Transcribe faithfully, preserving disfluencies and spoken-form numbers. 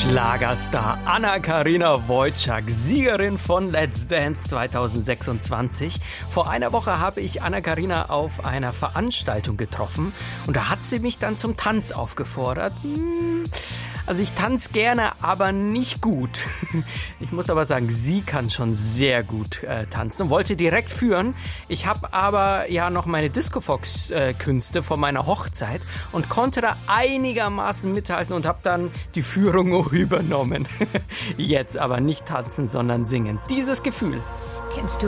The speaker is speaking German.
Schlagerstar Anna-Karina Wojcik, Siegerin von Let's Dance zwanzig sechsundzwanzig. Vor einer Woche habe ich Anna-Karina auf einer Veranstaltung getroffen und da hat sie mich dann zum Tanz aufgefordert. Also ich tanze gerne, aber nicht gut. Ich muss aber sagen, sie kann schon sehr gut äh, tanzen und wollte direkt führen. Ich habe aber ja noch meine Discofox-Künste von meiner Hochzeit und konnte da einigermaßen mithalten und habe dann die Führung übernommen. Jetzt aber nicht tanzen, sondern singen. Dieses Gefühl. Kennst du